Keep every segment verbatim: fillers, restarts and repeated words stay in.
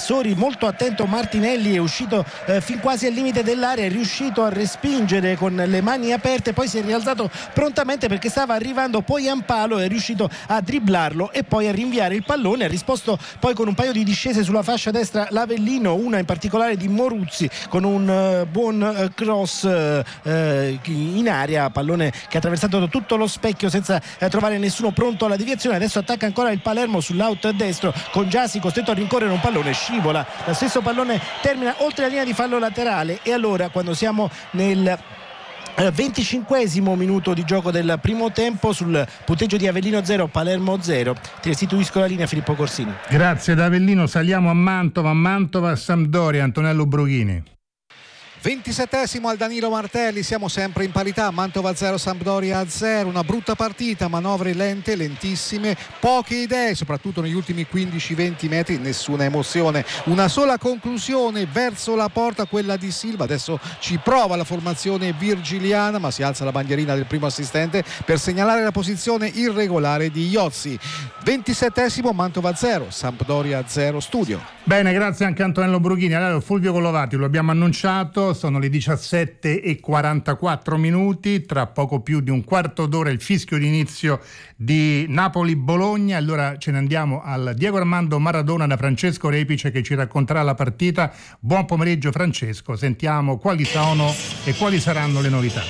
difensori, molto attento Martinelli, è uscito eh, fin quasi al limite dell'area, è riuscito a respingere con le mani aperte, poi si è rialzato prontamente perché stava arrivando poi Ampalo, è riuscito a dribblarlo e poi a rinviare il pallone, ha risposto poi con un paio di discese sulla fascia destra l'Avellino, una in particolare di Moruzzi con un uh, buon uh, cross uh, in area, pallone che ha attraversato tutto lo specchio senza uh, trovare nessuno pronto alla deviazione. Adesso attacca ancora il Palermo sull'out destro con Giasi costretto a rincorrere un pallone, scivola, lo stesso pallone termina oltre la linea di fallo laterale. E allora, quando siamo nel venticinquesimo minuto di gioco del primo tempo, sul punteggio di Avellino zero Palermo zero, ti restituisco la linea, Filippo Corsini. Grazie da Avellino, saliamo a Mantova, Mantova Sampdoria, Antonello Brughini. ventisettesimo al Danilo Martelli, siamo sempre in parità, Mantova zero Sampdoria zero, una brutta partita, manovre lente, lentissime, poche idee, soprattutto negli ultimi quindici venti metri, nessuna emozione, una sola conclusione verso la porta, quella di Silva. Adesso ci prova la formazione virgiliana, ma si alza la bandierina del primo assistente per segnalare la posizione irregolare di Iozzi. ventisettesimo, Mantova zero Sampdoria zero. Studio. Bene, grazie anche a Antonello Brughini. Allora, Fulvio Collovati, lo abbiamo annunciato, sono le diciassette e quarantaquattro minuti, tra poco più di un quarto d'ora il fischio d'inizio di Napoli-Bologna. Allora ce ne andiamo al Diego Armando Maradona da Francesco Repice che ci racconterà la partita. Buon pomeriggio Francesco, sentiamo quali sono e quali saranno le novità.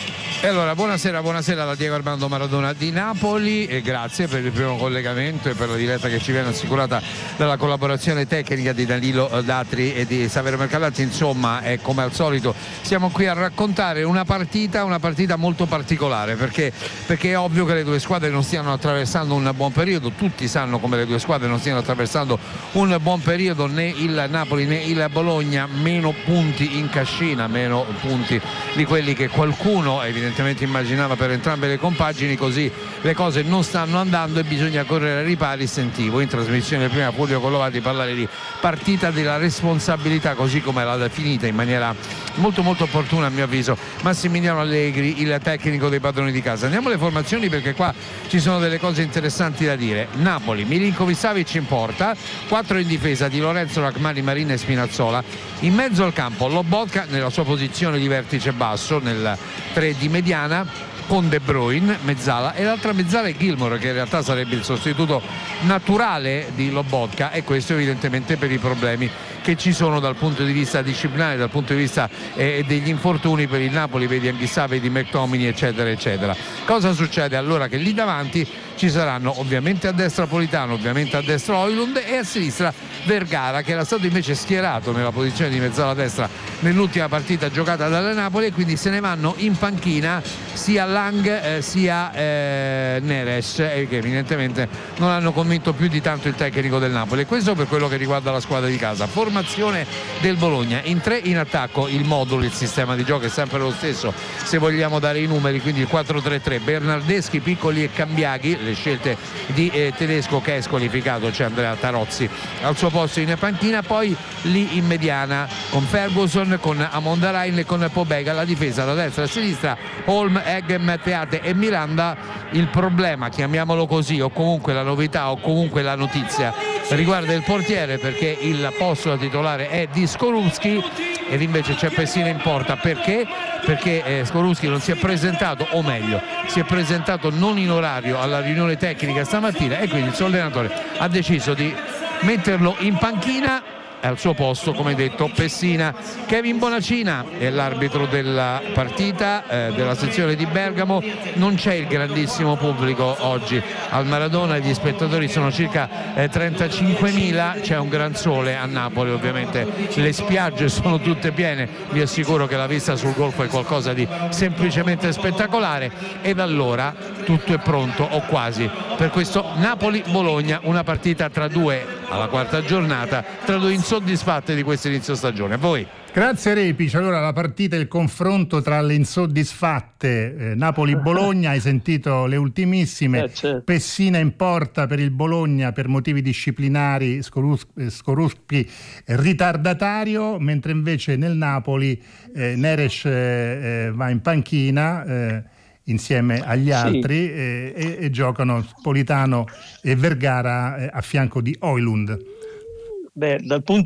E allora, buonasera, buonasera da Diego Armando Maradona di Napoli e grazie per il primo collegamento e per la diretta che ci viene assicurata dalla collaborazione tecnica di Danilo Datri e di Saverio Mercalatti. Insomma, è come al solito, siamo qui a raccontare una partita, una partita molto particolare perché, perché è ovvio che le due squadre non stiano attraversando un buon periodo, tutti sanno come le due squadre non stiano attraversando un buon periodo, né il Napoli né il Bologna, meno punti in cascina, meno punti di quelli che qualcuno evidentemente evidentemente immaginava per entrambe le compagini. Così le cose non stanno andando e bisogna correre ai ripari. Sentivo in trasmissione prima Fulvio Collovati parlare di partita della responsabilità, così come l'ha definita in maniera molto molto opportuna a mio avviso Massimiliano Allegri, il tecnico dei padroni di casa. Andiamo alle formazioni perché qua ci sono delle cose interessanti da dire. Napoli, Milinkovic-Savic in porta, quattro in difesa di Lorenzo, Rachmani, Marina e Spinazzola, in mezzo al campo Lobotka nella sua posizione di vertice basso nel tre di mediana con De Bruyne, mezzala, e l'altra mezzala è Gilmour, che in realtà sarebbe il sostituto naturale di Lobotka, e questo evidentemente per i problemi che ci sono dal punto di vista disciplinare, dal punto di vista eh, degli infortuni per il Napoli, vedi Anghissà, vedi McTominay eccetera eccetera. Cosa succede allora? Che lì davanti ci saranno ovviamente a destra Politano, ovviamente a destra Højlund e a sinistra Vergara, che era stato invece schierato nella posizione di mezzala destra nell'ultima partita giocata dalla Napoli, e quindi se ne vanno in panchina sia Lang eh, sia eh, Neres, eh, che evidentemente non hanno convinto più di tanto il tecnico del Napoli. E questo per quello che riguarda la squadra di casa. Formazione del Bologna: in tre in attacco, il modulo, il sistema di gioco è sempre lo stesso se vogliamo dare i numeri, quindi il quattro tre tre, Bernardeschi, Piccoli e Cambiaghi, le scelte di eh, Tedesco che è squalificato, c'è Andrea Tarozzi al suo posto in panchina. Poi lì in mediana con Ferguson, con Amonda Rain e con Pobega, la difesa da destra a sinistra Holm, Eggem, Teate e Miranda. Il problema, chiamiamolo così, o comunque la novità o comunque la notizia, riguarda il portiere, perché il posto da titolare è di Skorupski ed invece c'è Pessina in porta. Perché? Perché eh, Skorupski non si è presentato, o meglio si è presentato non in orario alla riunione tecnica stamattina, e quindi il suo allenatore ha deciso di metterlo in panchina. Al suo posto, come detto, Pessina. Kevin Bonacina è l'arbitro della partita eh, della sezione di Bergamo. Non c'è il grandissimo pubblico oggi al Maradona, gli spettatori sono circa eh, trentacinquemila, c'è un gran sole a Napoli, ovviamente le spiagge sono tutte piene, vi assicuro che la vista sul golfo è qualcosa di semplicemente spettacolare. Ed allora tutto è pronto, o quasi, per questo Napoli-Bologna, una partita tra due, alla quarta giornata, tra due insoddisfatte di questo inizio stagione. A voi. Grazie Repice. Allora la partita è il confronto tra le insoddisfatte, eh, Napoli-Bologna, hai sentito le ultimissime. Eh, certo. Pessina in porta per il Bologna per motivi disciplinari, Skorupski ritardatario, mentre invece nel Napoli eh, Neres eh, va in panchina eh, insieme agli altri, sì. eh, e, e giocano Politano e Vergara eh, a fianco di Højlund. Beh, dal punto